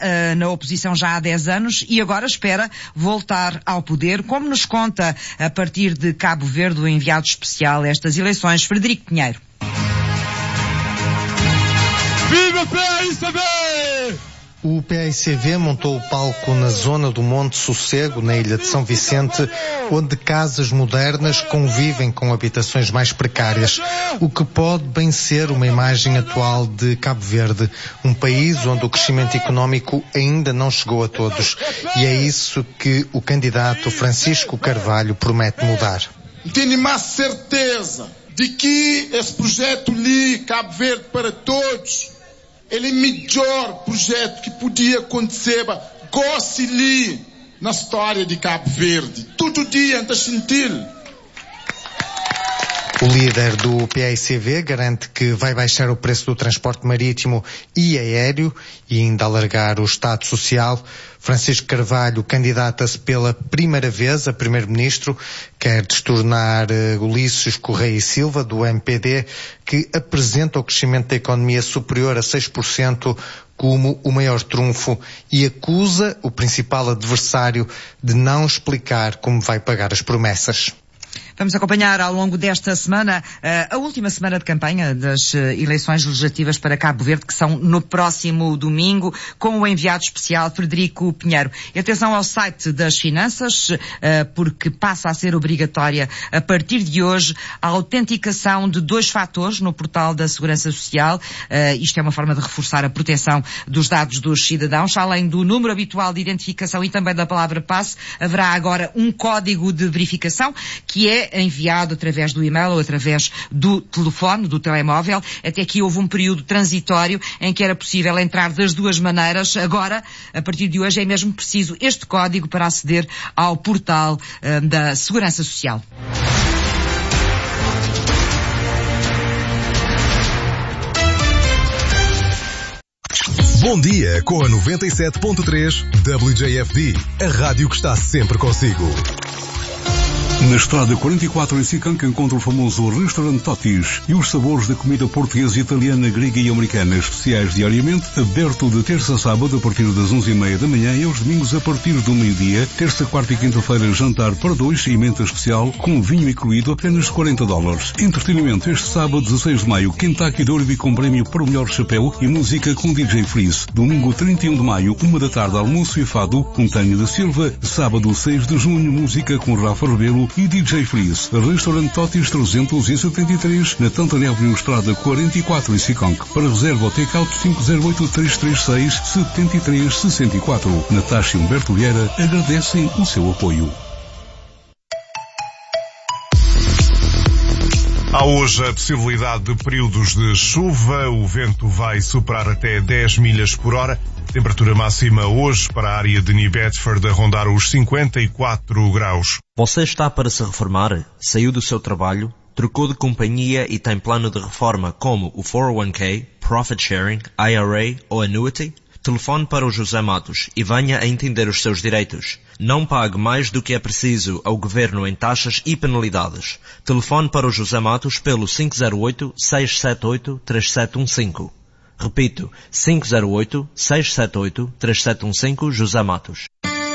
na oposição já há 10 anos e agora espera voltar ao poder, como nos conta a partir de Cabo Verde o enviado especial a estas eleições, Frederico Pinheiro. Viva o PAICV! O PAICV montou o palco na zona do Monte Sossego, na ilha de São Vicente, onde casas modernas convivem com habitações mais precárias, o que pode bem ser uma imagem atual de Cabo Verde, um país onde o crescimento económico ainda não chegou a todos. E é isso que o candidato Francisco Carvalho promete mudar. Tenho mais certeza de que esse projeto Cabo Verde para Todos, ele é o melhor projeto que podia acontecer, goste na história de Cabo Verde. Todo dia anda a sentir. O líder do PAICV garante que vai baixar o preço do transporte marítimo e aéreo e ainda alargar o Estado Social. Francisco Carvalho candidata-se pela primeira vez a primeiro-ministro, quer destornar Ulisses Correia e Silva, do MPD, que apresenta o crescimento da economia superior a 6% como o maior trunfo e acusa o principal adversário de não explicar como vai pagar as promessas. Vamos acompanhar ao longo desta semana a última semana de campanha das eleições legislativas para Cabo Verde, que são no próximo domingo, com o enviado especial Frederico Pinheiro. E atenção ao site das finanças, porque passa a ser obrigatória a partir de hoje a autenticação de 2 fatores no portal da Segurança Social. Isto é uma forma de reforçar a proteção dos dados dos cidadãos. Além do número habitual de identificação e também da palavra passe, haverá agora um código de verificação que é enviado através do e-mail ou através do telefone, do telemóvel. Até aqui houve um período transitório em que era possível entrar das duas maneiras. Agora, a partir de hoje, é mesmo preciso este código para aceder ao portal da Segurança Social. Bom dia com a 97.3 WJFD, a rádio que está sempre consigo. Na estrada 44 em Sicanca encontra o famoso restaurante Totis e os sabores da comida portuguesa, italiana, grega e americana, especiais diariamente, aberto de terça a sábado a partir das 11h30 da manhã e aos domingos a partir do meio-dia, terça, quarta e quinta-feira jantar para 2 e menta especial com vinho incluído apenas $40. Entretenimento este sábado 16 de maio, Kentucky Derby com prémio para o melhor chapéu e música com DJ Freeze. Domingo 31 de maio, 1 da tarde, almoço e fado com Tânia da Silva. Sábado 6 de junho, música com Rafa Rebelo e DJ Freeze. Restaurante Totis 373 na Tantana Avenue Estrada 44 em Sicanca. Para reserva ou take-out 508-336-7364. Natasha e Humberto Vieira agradecem o seu apoio. Há hoje a possibilidade de períodos de chuva, o vento vai superar até 10 milhas por hora. Temperatura máxima hoje para a área de New Bedford a rondar os 54 graus. Você está para se reformar? Saiu do seu trabalho? Trocou de companhia e tem plano de reforma como o 401k, Profit Sharing, IRA ou Annuity? Telefone para o José Matos e venha a entender os seus direitos. Não pague mais do que é preciso ao Governo em taxas e penalidades. Telefone para o José Matos pelo 508-678-3715. Repito, 508-678-3715, José Matos.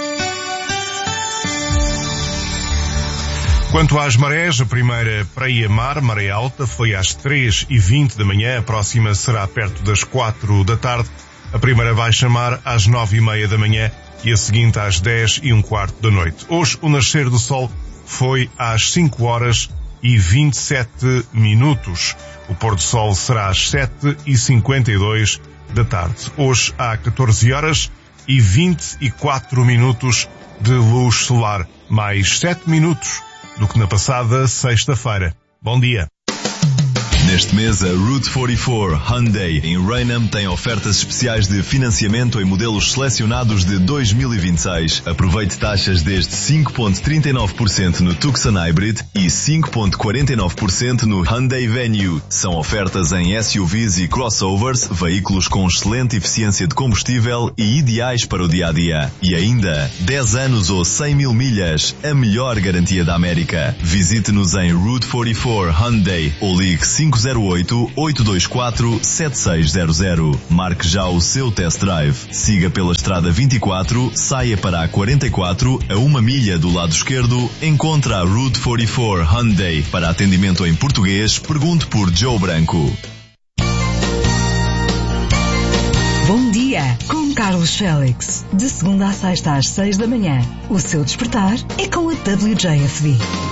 Quanto às marés, a primeira praia-mar, maré alta, foi às 3h20 da manhã, a próxima será perto das 4 da tarde, a primeira baixa-mar às 9h30 da manhã e a seguinte às 10h15 da noite. Hoje o nascer do sol foi às 5h27. O pôr do sol será às 7h52 da tarde. Hoje há 14h24 de luz solar, mais 7 minutos do que na passada sexta-feira. Bom dia. Neste mês, a Route 44 Hyundai em Raynham tem ofertas especiais de financiamento em modelos selecionados de 2026. Aproveite taxas desde 5,39% no Tucson Hybrid e 5,49% no Hyundai Venue. São ofertas em SUVs e crossovers, veículos com excelente eficiência de combustível e ideais para o dia-a-dia. E ainda, 10 anos ou 100 mil milhas, a melhor garantia da América. Visite-nos em Route 44 Hyundai ou ligue 5 508-824-7600. Marque já o seu test drive. Siga pela Estrada 24, saia para a 44, a 1 milha do lado esquerdo, encontra a Route 44 Hyundai. Para atendimento em português, pergunte por Joe Branco. Bom dia, com Carlos Félix. De segunda a sexta às 6 da manhã. O seu despertar é com a WJFD.